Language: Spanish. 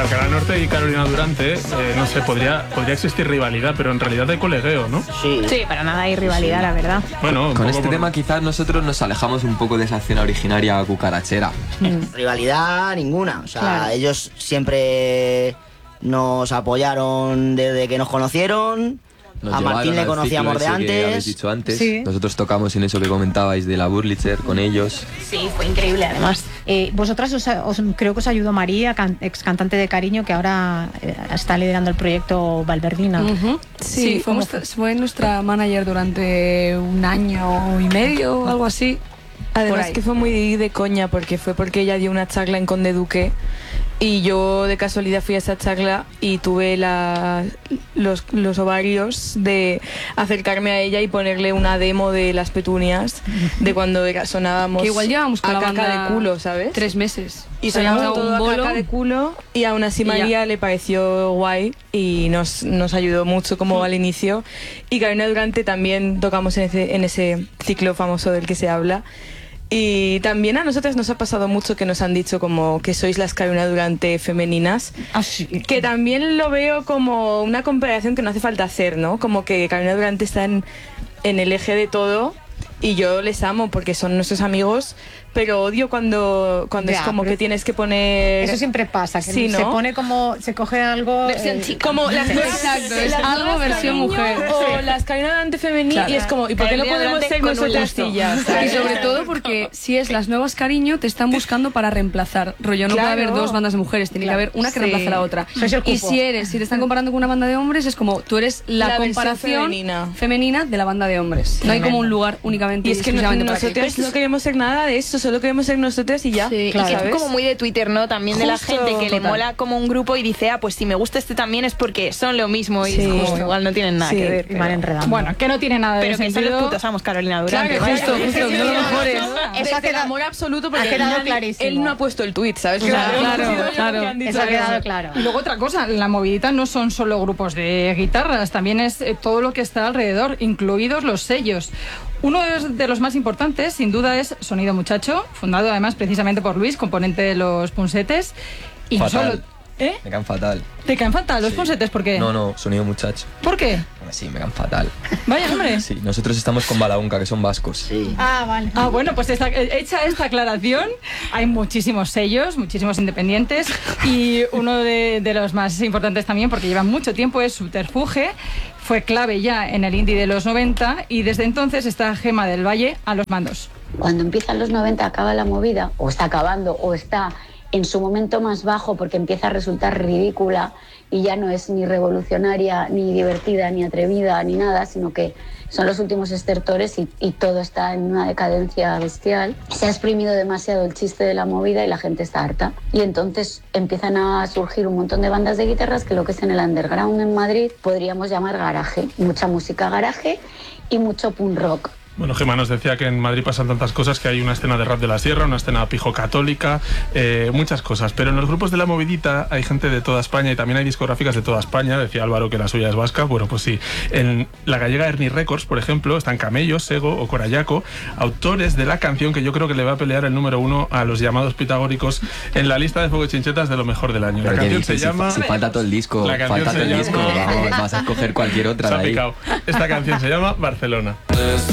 Alcalá Norte y Carolina Durante, no sé, podría existir rivalidad, pero en realidad hay colegueo, ¿no? Sí, para nada hay rivalidad, la verdad. Bueno, con este tema quizás nosotros nos alejamos un poco de esa escena originaria cucarachera. Rivalidad ninguna, o sea, Claro. ellos siempre nos apoyaron desde que nos conocieron. Nos A llevaron Martín le al conocíamos ciclo de ese que habéis antes. dicho antes. Sí. Nosotros tocamos en eso que comentabais de la Burlitzer con ellos. Sí, fue increíble además. Vosotras creo que os ayudó María, ex cantante de Cariño, que ahora está liderando el proyecto Valverdina. Sí, fue nuestra manager durante 1 año y medio, algo así. Además que fue muy de coña porque ella dio una charla en Conde Duque y yo de casualidad fui a esa charla y tuve los ovarios de acercarme a ella y ponerle una demo de Las Petunias de cuando sonábamos Que igual llevábamos con a la caca banda de culo, ¿sabes? 3 meses. Y sonábamos todo un a bolo. caca de culo y aún así María le pareció guay y nos ayudó mucho como al inicio. Y Carolina Durante también tocamos en ese ciclo famoso del que se habla. Y también a nosotras nos ha pasado mucho que nos han dicho como que sois las Carolina Durante femeninas, que también lo veo como una comparación que no hace falta hacer, ¿no? Como que Carolina Durante está en el eje de todo y yo les amo porque son nuestros amigos, pero odio cuando es como que tienes que poner... Eso siempre pasa, que Sí, ¿no? se pone como, se coge algo... Versión chica. Como las Exacto, es las algo nuevas versión cariño mujer. o las Carolina Durante femenil. Claro. Y es como, ¿y por qué no Carolina podemos Durante ser con un nosotras lazo. y ya? Y ¿sabes? sobre todo porque si es las nuevas Cariño, te están buscando para reemplazar. Rollo, no Claro. puede haber 2 bandas de mujeres, tiene que haber una que Sí. reemplace a la otra. Sois el Y cupo. si te están comparando con una banda de hombres, es como tú eres la La versión comparación femenina. de la banda de hombres. No hay como un lugar únicamente Y es que exclusivamente para nosotras no queremos ser nada de eso, solo queremos ser nosotras y ya. Sí, claro, y que ¿sabes? es como muy de Twitter, ¿no? También de la Justo, gente que le total. mola como un grupo y dice, pues si me gusta este también es porque son lo mismo y Sí. es como, igual no tienen nada Sí. que ver. Y van enredando. Bueno, que no tiene nada de pero que son sentido. los putos amos Carolina Durante. Claro, vaya. justo, que son los mejores. Eso ha Desde el quedado- amor absoluto porque ha quedado nadie- clarísimo. él no ha puesto el tweet, ¿sabes? Claro, Eso ha quedado claro. Y luego otra cosa, la movidita no son solo grupos de guitarras, también es todo lo que está alrededor, incluidos los sellos. Uno de los más importantes, sin duda, es Sonido Muchacho, fundado además precisamente por Luis, componente de los Punsetes. Y no Fatal. solo... ¿Eh? Me caen fatal. ¿Te caen fatal los Punsetes? ¿Por qué? No, Sonido Muchacho. ¿Por qué? Sí, me caen fatal. Vaya, hombre. Sí, nosotros estamos con Balaunca, que son vascos. Sí. Ah, vale. Ah, bueno, pues hecha esta aclaración, hay muchísimos sellos, muchísimos independientes y uno de los más importantes también, porque lleva mucho tiempo, es Subterfuge. Fue clave ya en el indie de los 90 y desde entonces está Gema del Valle a los mandos. Cuando empiezan los 90 acaba la movida, o está acabando, o está en su momento más bajo porque empieza a resultar ridícula y ya no es ni revolucionaria, ni divertida, ni atrevida, ni nada, sino que son los últimos estertores y todo está en una decadencia bestial. Se ha exprimido demasiado el chiste de la movida y la gente está harta. Y entonces empiezan a surgir un montón de bandas de guitarras que lo que es en el underground en Madrid podríamos llamar garaje. Mucha música garaje y mucho punk rock. Bueno, Gemma nos decía que en Madrid pasan tantas cosas, que hay una escena de rap de la sierra, una escena pijo católica, muchas cosas. Pero en los grupos de la movidita hay gente de toda España y también hay discográficas de toda España. Decía Álvaro que la suya es vasca. Bueno, pues sí. En la gallega Ernie Records, por ejemplo, están Camello, Sego o Corayaco, autores de la canción que yo creo que le va a pelear el número 1 a los llamados pitagóricos en la lista de Fuego y Chinchetas de lo mejor del año. La Pero canción ¿qué se dices? llama... Si falta todo el disco, La canción falta todo se el disco. llama- Vamos, vas a escoger cualquier otra Se de ha ahí. picado. Esta canción se llama Barcelona. Desde